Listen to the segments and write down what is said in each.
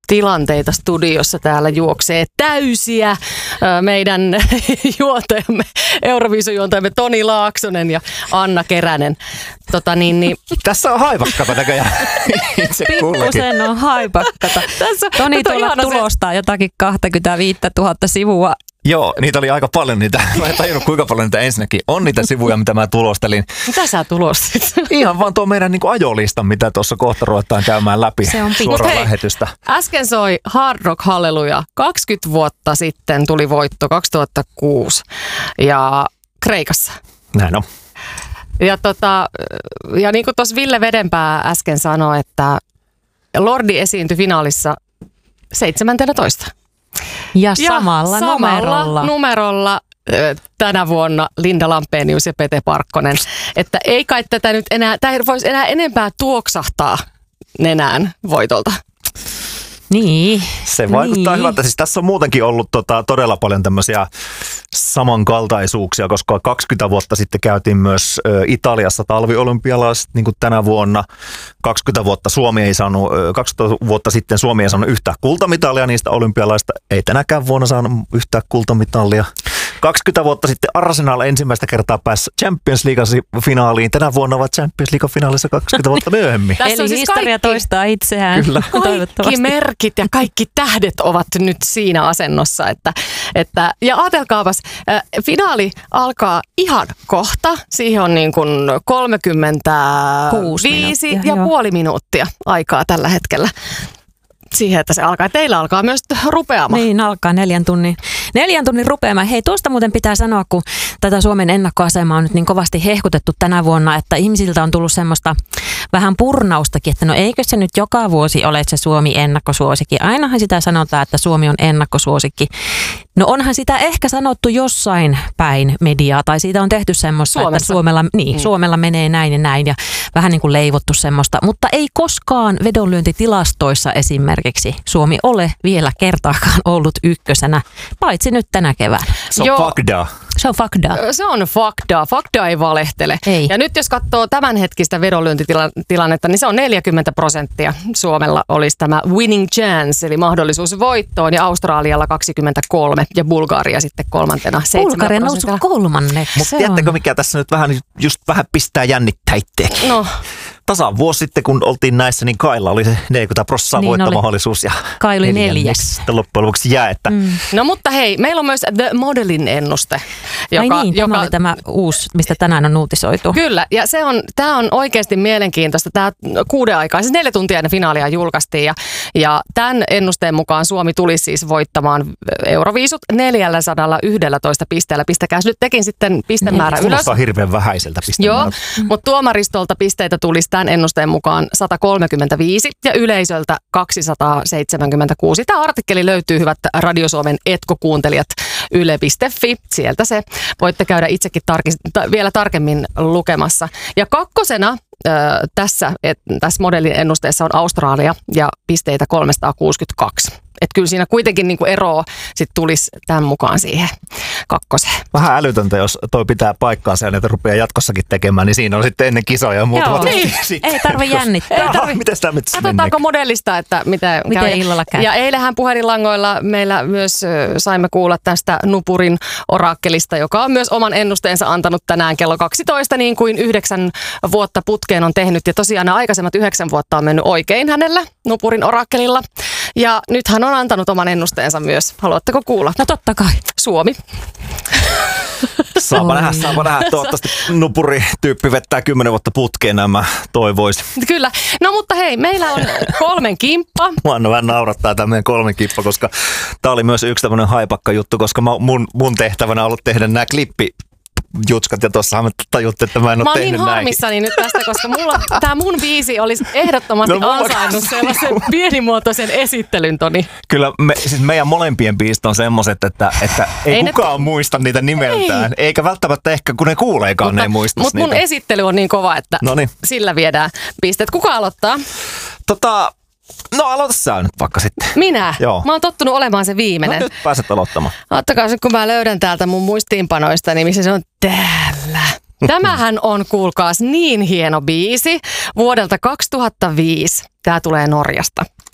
tilanteita studiossa. Täällä juoksee täysiä meidän juontajamme, Euroviisujuontajamme Toni Laaksonen ja Anna Keränen. Tässä on haipakkata näköjään itse kullakin. Pikkusen on haipakkata. Toni tuolla tulostaa jotakin 25 000 sivua. Joo, niitä oli aika paljon niitä. Mä en tajunnut kuinka paljon niitä ensinnäkin on niitä sivuja, mitä mä tulostelin. Mitä sä tulostit? Ihan vaan tuo meidän ajolista, mitä tuossa kohta ruvetaan käymään läpi suoraan lähetystä. Äsken soi Hard Rock Halleluja. 20 vuotta sitten tuli voitto 2006 ja Kreikassa. Näin on. Ja niin kuin tuossa Ville Vedenpää äsken sanoi, että Lordi esiintyi finaalissa 17. Ja samalla numerolla tänä vuonna Linda Lampenius ja Pete Parkkonen. Että ei kai tätä nyt enää, tämä ei voisi enää enempää tuoksahtaa nenään voitolta. Niin. Se vaikuttaa hyvältä. Siis tässä on muutenkin ollut todella paljon tämmöisiä samankaltaisuuksia, koska 20 vuotta sitten käytiin myös Italiassa talviolympialaiset, niin kuin tänä vuonna. 20 vuotta sitten Suomi ei saanut yhtään kultamitalia niistä olympialaista. Ei tänäkään vuonna saanut yhtään kultamitalia. 20 vuotta sitten Arsenal ensimmäistä kertaa pääsi Champions League-finaaliin. Tänä vuonna ovat Champions League-finaalissa 20 vuotta myöhemmin. Eli siis historia toistaa itseään. Kyllä. Kaikki merkit ja kaikki tähdet ovat nyt siinä asennossa. Ja ajatelkaapas, finaali alkaa ihan kohta. Siihen on niin kuin 35 ja puoli minuuttia aikaa tällä hetkellä. Siihen, että se alkaa. Teillä alkaa myös rupeamaan. Niin, alkaa 4 tunnin rupeamaan. Hei, tuosta muuten pitää sanoa, kun tätä Suomen ennakkoasemaa on nyt niin kovasti hehkutettu tänä vuonna, että ihmisiltä on tullut semmoista vähän purnaustakin, että no eikö se nyt joka vuosi ole se Suomi ennakkosuosikki. Ainahan sitä sanotaan, että Suomi on ennakkosuosikki. No onhan sitä ehkä sanottu jossain päin mediaa, tai siitä on tehty semmoista, Suomessa. että Suomella menee näin ja näin, ja vähän niin kuin leivottu semmoista, mutta ei koskaan vedonlyöntitilastoissa esimerkiksi Suomi ole vielä kertaakaan ollut ykkösenä, paitsi nyt tänä keväänä. Se on faktaa. Se on faktaa. Se on faktaa. Fakta ei valehtele. Ei. Ja nyt jos katsoo tämänhetkistä vedonlyöntitilannetta, niin se on 40%. Suomella olisi tämä winning chance, eli mahdollisuus voittoon, ja Australialla 23 ja Bulgaria sitten kolmantena 7%. Bulgaria noussut kolmanneksi. Mutta tiedättekö, mikä tässä nyt vähän pistää jännittää itseäkin? No. Tasan vuosi sitten, kun oltiin näissä, niin Kailla oli se 40% Niin voittomahdollisuus. Ja Kai oli 4. sitten loppujen lopuksi jää. No mutta hei, meillä on myös The Modelin ennuste. Tämä oli tämä uusi, mistä tänään on uutisoitu. Kyllä, ja tämä on oikeasti mielenkiintoista. Tämä 6 aikaa, siis 4 tuntia ennen finaalia julkaistiin. Ja tämän ennusteen mukaan Suomi tuli siis voittamaan Euroviisut 411 pisteellä. Pistäkääs nyt tekin sitten pistemäärä ylös. Kuulostaa hirveän vähäiseltä pistemäärä. Joo, mutta tuomaristolta pisteitä tulisi tämän ennusteen mukaan 135 ja yleisöltä 276. Tämä artikkeli löytyy, hyvät Radio Suomen etkokuuntelijat, yle.fi. Sieltä se voitte käydä itsekin vielä tarkemmin lukemassa. Ja kakkosena tässä modelin ennusteessa on Australia ja pisteitä 362. Että kyllä siinä kuitenkin niinku eroa sit tulisi tämän mukaan siihen kakkoseen. Vähän älytöntä, jos toi pitää paikkaansa ja ne rupeaa jatkossakin tekemään, niin siinä on sitten ennen kisoja ja muuta. Ei tarvitse jännittää. Miten sitä nyt katsotaanko modellista, että miten illalla käy. Ja eilähän puhelinlangoilla meillä myös saimme kuulla tästä Nupurin oraakkelista, joka on myös oman ennusteensa antanut tänään kello 12, niin kuin 9 vuotta putkeen on tehnyt. Ja tosiaan nämä aikaisemmat 9 vuotta on mennyt oikein hänellä Nupurin oraakkelilla. Ja nyt hän on antanut oman ennusteensa myös. Haluatteko kuulla? No totta kai. Suomi. Saapa nähdä. Toivottavasti Nupuri-tyyppi vettää 10 vuotta putkeen, nämä toivoisi. Kyllä. No mutta hei, meillä on 3 kimppa. Mua vähän naurattaa tämä meidän 3 kimppa, koska tämä oli myös yksi tämmöinen haipakka juttu, koska mun tehtävänä on ollut tehdä nämä klippijutskat, ja tuossahan me tajuttiin, että mä en ole tehnyt näin. Mä oon niin harmissani nyt tästä, koska tämä mun biisi olisi ehdottomasti ansainnut sellaisen pienimuotoisen esittelyn, Toni. Kyllä, siis meidän molempien biisit on semmoiset, että ei kukaan muista niitä nimeltään. Eikä välttämättä ehkä, kun ne kuuleekaan, ne ei muista niitä. Mutta mun esittely on niin kova, että sillä viedään pisteet. Kuka aloittaa? No aloita sä nyt vaikka sitten. Minä? Joo. Mä oon tottunut olemaan se viimeinen. No nyt pääset aloittamaan. Ottakaa nyt, kun mä löydän täältä mun muistiinpanoista, niin missä se on täällä. Tämähän on, kuulkaas, niin hieno biisi vuodelta 2005. Tää tulee Norjasta.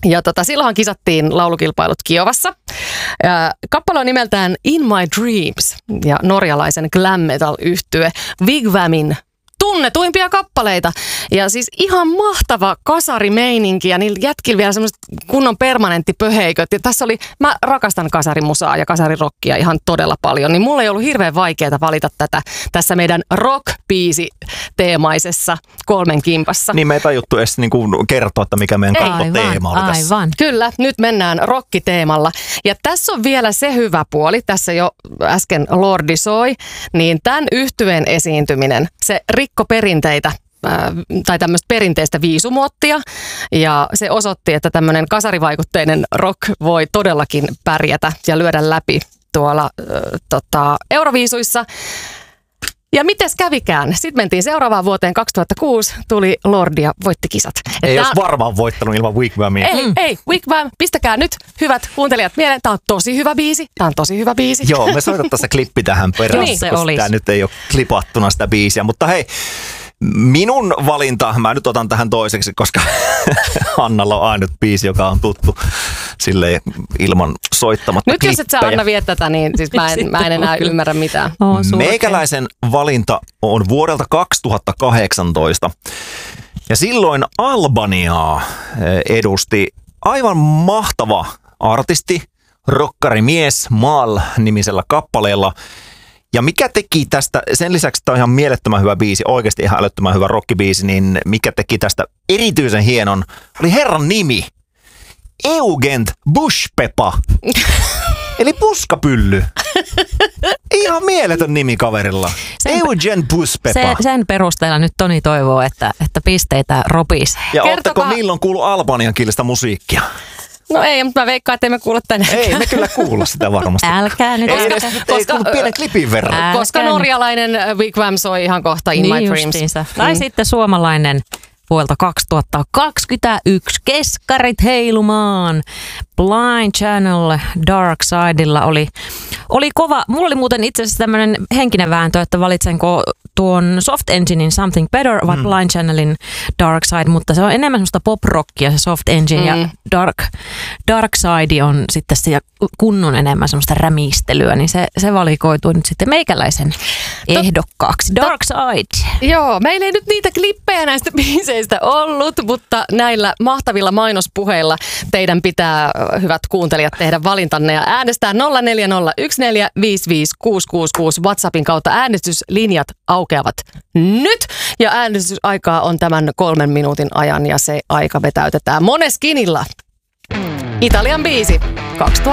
Ja silloinhan kisattiin laulukilpailut Kiovassa. Kappale on nimeltään In My Dreams ja norjalaisen glam metal -yhtye Wigwamin tunnetuimpia kappaleita. Ja siis ihan mahtava kasarimeininki ja niillä jätkillä vielä semmoiset kunnon permanenttipöheiköt. Ja mä rakastan kasarimusaa ja kasarirockia ihan todella paljon, niin mulla ei ollut hirveän vaikeaa valita tätä tässä meidän rock-biisi-teemaisessa 3 kimpassa. Niin me ei tajuttu edes kertoa, että mikä meidän kattoteema oli tässä. Aivan. Kyllä, nyt mennään rockiteemalla. Ja tässä on vielä se hyvä puoli, tässä jo äsken Lordi soi, niin tämän yhtyeen esiintyminen, se rikko perinteitä tai tämmöistä perinteistä viisumuottia ja se osoitti, että tämmöinen kasarivaikutteinen rock voi todellakin pärjätä ja lyödä läpi tuolla Euroviisuissa. Ja mites kävikään? Sitten mentiin seuraavaan vuoteen 2006, tuli Lordi ja voitti kisat. Ei olisi varmaan voittanut ilman Wigwamia. Ei, Wigwam, pistäkää nyt hyvät kuuntelijat mieleen. Tämä on tosi hyvä biisi. Joo, me soitetaan se klippi tähän perään, Niin, se koska olisi. tämä nyt ei ole klipattuna sitä biisiä. Mutta hei, minun valinta, mä nyt otan tähän toiseksi, koska Annalla on ainut biisi, joka on tuttu silleen ilman soittamatta Nyt jos et sä Anna vie tätä, niin siis mä en enää ymmärrä mitään. Meikäläisen valinta on vuodelta 2018. Ja silloin Albaniaa edusti aivan mahtava artisti, rokkarimies Mal-nimisellä kappaleella. Ja mikä teki tästä, sen lisäksi tämä on ihan mielettömän hyvä biisi, oikeasti ihan älyttömän hyvä rockibiisi, niin mikä teki tästä erityisen hienon, oli herran nimi. Eugent Bushpepa. Eli puskapylly. Ihan mieletön nimi kaverilla. Eugent Bushpepa. Sen perusteella nyt Toni toivoo, että pisteitä ropisi. Ja ootteko milloin kuullut albaniankielistä musiikkia? No ei, mutta mä veikkaan, että emme kuule tänne. Ei me kyllä kuulla sitä varmasti. Älkää nyt. Ei kuulu pienen klipin verran. Koska norjalainen Wigwam soi ihan kohta In My Dreams. Justiinsa. Tai sitten suomalainen vuodelta 2021. Keskarit heilumaan. Blind Channel Dark Sidella oli kova. Mulla oli muuten itse asiassa tämmöinen henkinen vääntö, että valitsenko tuon Soft Enginein Something Better vai Blind Channelin Dark Side, mutta se on enemmän semmoista pop-rockia se Soft Engine ja Dark Side on sitten se kunnon enemmän semmoista rämistelyä, niin se valikoitui nyt sitten meikäläisen ehdokkaaksi. Dark Side. Joo, meillä ei nyt niitä klippejä näistä biiseistä ollut, mutta näillä mahtavilla mainospuheilla teidän pitää, hyvät kuuntelijat, tehdä valintanne ja äänestää 0401455666 WhatsAppin kautta. Äänestyslinjat aukeavat nyt ja äänestysaikaa on tämän 3 minuutin ajan ja se aika vetäytetään Moneskinilla. Italian biisi 2000.